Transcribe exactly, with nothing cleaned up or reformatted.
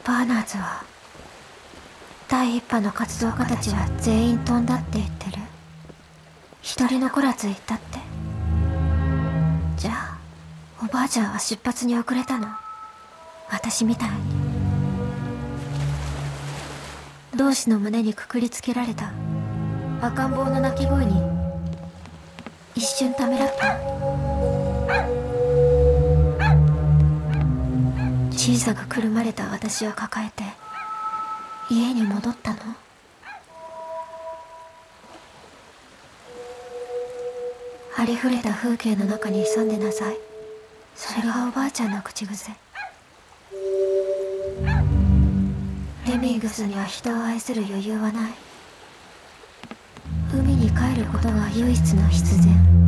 バーナーズは第一波の活動家たちは全員飛んだって言ってる。一人残らずいたって。じゃあおばあちゃんは出発に遅れたの？私みたいに同志の胸にくくりつけられた赤ん坊の泣き声に一瞬ためらった。小さくくるまれた私を抱えて家に戻ったの？ありふれた風景の中に潜んでなさい。それがおばあちゃんの口癖。ヘミングスには人を愛する余裕はない。海に帰ることが唯一の必然。